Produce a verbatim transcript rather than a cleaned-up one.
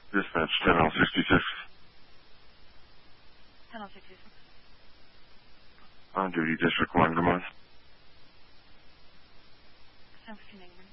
Dispatch ten L sixty-six. ten L sixty-six. On duty, District one, come on. San Francisco.